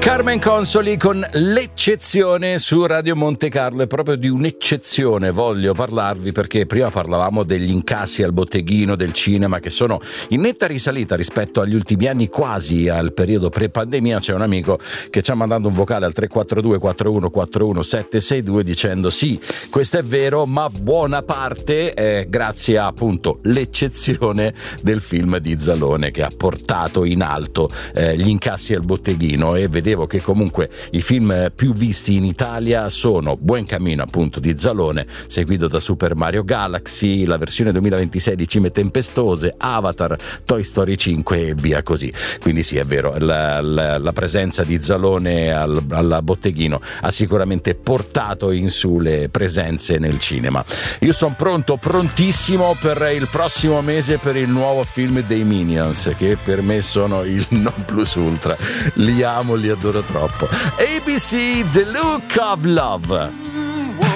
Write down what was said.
Carmen Consoli con L'Eccezione su Radio Monte Carlo. E proprio di un'eccezione voglio parlarvi, perché prima parlavamo degli incassi al botteghino del cinema che sono in netta risalita rispetto agli ultimi anni, quasi al periodo pre-pandemia. C'è un amico che ci ha mandato un vocale al 342 4141 762 dicendo sì, questo è vero, ma buona parte è grazie a appunto L'Eccezione del film di Zalone, che ha portato in alto gli incassi al botteghino. E vedevo che comunque i film più visti in Italia sono Buen Camino appunto di Zalone, seguito da Super Mario Galaxy, la versione 2026 di Cime Tempestose, Avatar, Toy Story 5 e via così. Quindi sì, è vero, la presenza di Zalone al botteghino ha sicuramente portato in su le presenze nel cinema. Io sono prontissimo per il prossimo mese per il nuovo film dei Minions, che per me sono il non plus ultra. Li amo, li adoro troppo. ABC, The Look of Love.